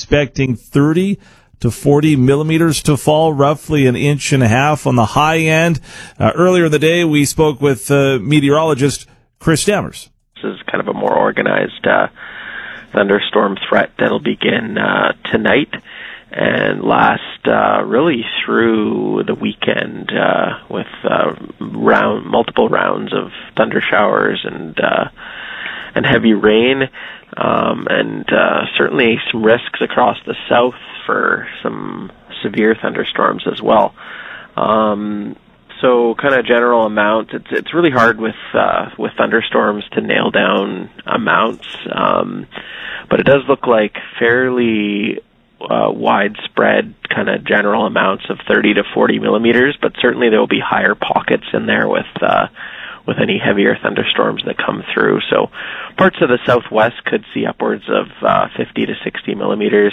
expecting 30 to 40 millimeters to fall, roughly 1.5 inches on the high end. Earlier in the day, we spoke with meteorologist Chris Stammers. This is kind of a more organized thunderstorm threat that'll begin tonight and last really through the weekend with multiple rounds of thunder showers and heavy rain, and certainly some risks across the south for some severe thunderstorms as well. So kind of general amounts, it's really hard with thunderstorms to nail down amounts, but it does look like fairly widespread kind of general amounts of 30 to 40 millimeters, but certainly there will be higher pockets in there with any heavier thunderstorms that come through. So parts of the southwest could see upwards of 50 to 60 millimeters.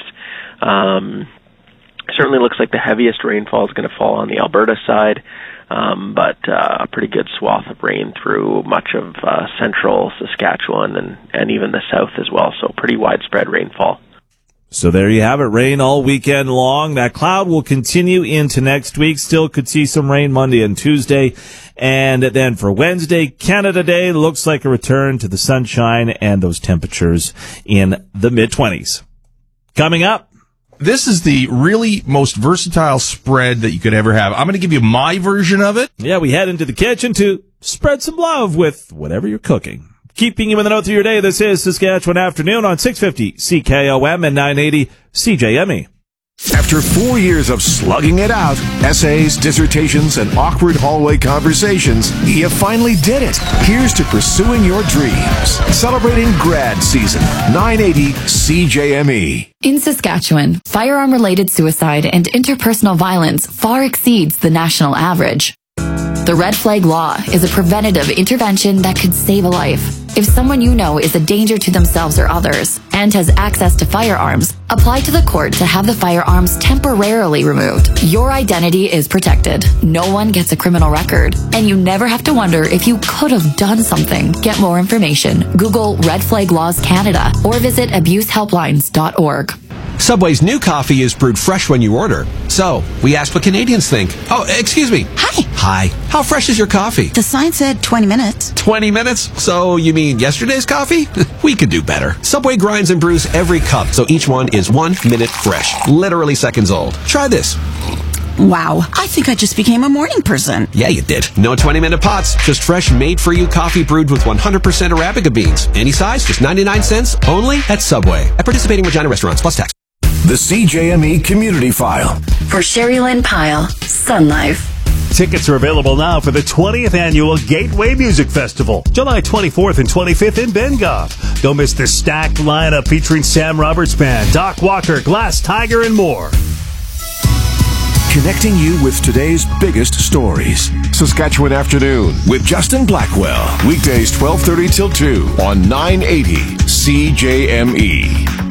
Certainly looks like the heaviest rainfall is going to fall on the Alberta side, but a pretty good swath of rain through much of central Saskatchewan and even the south as well. So pretty widespread rainfall. So there you have it, rain all weekend long. That cloud will continue into next week. Still could see some rain Monday and Tuesday. And then for Wednesday, Canada Day, looks like a return to the sunshine and those temperatures in the mid-20s. Coming up. This is the really most versatile spread that you could ever have. I'm going to give you my version of it. Yeah, we head into the kitchen to spread some love with whatever you're cooking. Keeping you in the know through your day, this is Saskatchewan Afternoon on 650 CKOM and 980 CJME. After 4 years of slugging it out, essays, dissertations, and awkward hallway conversations, you finally did it. Here's to pursuing your dreams. Celebrating grad season, 980 CJME. In Saskatchewan, firearm-related suicide and interpersonal violence far exceeds the national average. The Red Flag Law is a preventative intervention that could save a life. If someone you know is a danger to themselves or others and has access to firearms, apply to the court to have the firearms temporarily removed. Your identity is protected. No one gets a criminal record. And you never have to wonder if you could have done something. Get more information. Google Red Flag Laws Canada or visit abusehelplines.org. Subway's new coffee is brewed fresh when you order. So, we asked what Canadians think. Oh, excuse me. Hi. Hi. How fresh is your coffee? The sign said 20 minutes. 20 minutes? So, you mean yesterday's coffee? We could do better. Subway grinds and brews every cup, so each one is 1 minute fresh. Literally seconds old. Try this. Wow, I think I just became a morning person. Yeah, you did. No 20-minute pots, just fresh, made-for-you coffee brewed with 100% Arabica beans. Any size, just 99 cents, only at Subway. At participating Regina restaurants, plus tax. The CJME Community File. For Sherry Lynn Pyle, Sun Life. Tickets are available now for the 20th Annual Gateway Music Festival, July 24th and 25th in Bengoff. Don't miss the stacked lineup featuring Sam Roberts Band, Doc Walker, Glass Tiger, and more. Connecting you with today's biggest stories. Saskatchewan Afternoon with Justin Blackwell. Weekdays 12:30 till 2 on 980 CJME.